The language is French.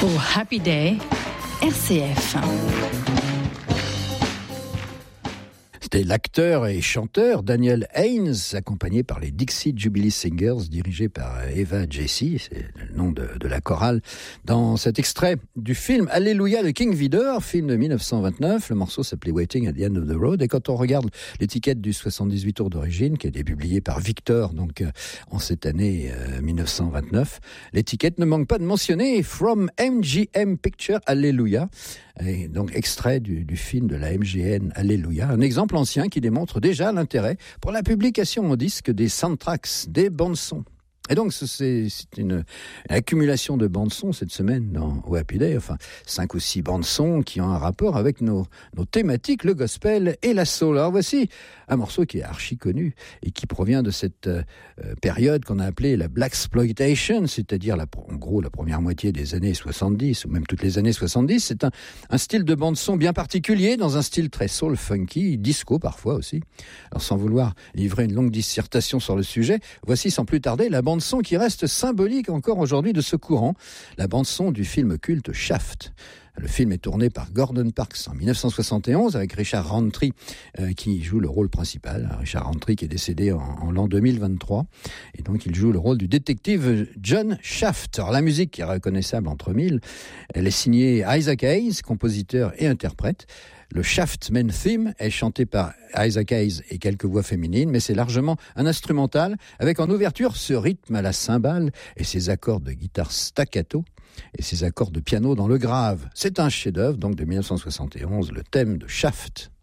Pour Happy Day, RCF. C'était l'acteur et chanteur Daniel Haynes, accompagné par les Dixie Jubilee Singers, dirigés par Eva Jessy, c'est le nom de la chorale, dans cet extrait du film Alléluia de King Vidor, film de 1929. Le morceau s'appelait Waiting at the End of the Road, et quand on regarde l'étiquette du 78 tours d'origine, qui a été publiée par Victor, donc en cette année 1929, l'étiquette ne manque pas de mentionner From MGM Picture Alléluia, et donc extrait du film de la MGN Alléluia, un exemple ancien qui démontre déjà l'intérêt pour la publication en disque des soundtracks, des bandes-sons. Et donc, c'est une accumulation de bandes-sons cette semaine dans Happy Day, enfin 5 ou 6 bandes-sons qui ont un rapport avec nos thématiques, le gospel et la soul. Alors voici un morceau qui est archi connu et qui provient de cette période qu'on a appelée la Blaxploitation, c'est-à-dire en gros la première moitié des années 70 ou même toutes les années 70. C'est un style de bande-son bien particulier, dans un style très soul, funky, disco parfois aussi. Alors sans vouloir livrer une longue dissertation sur le sujet, voici sans plus tarder la bande-son qui reste symbolique encore aujourd'hui de ce courant, la bande-son du film culte Shaft. Le film est tourné par Gordon Parks en 1971 avec Richard Roundtree qui joue le rôle principal. Richard Roundtree qui est décédé en l'an 2023 et donc il joue le rôle du détective John Shaft. Alors la musique qui est reconnaissable entre mille, elle est signée Isaac Hayes, compositeur et interprète. Le Shaft Main Theme est chanté par Isaac Hayes et quelques voix féminines, mais c'est largement un instrumental avec en ouverture ce rythme à la cymbale et ses accords de guitare staccato et ses accords de piano dans le grave. C'est un chef-d'œuvre donc de 1971, le thème de Shaft.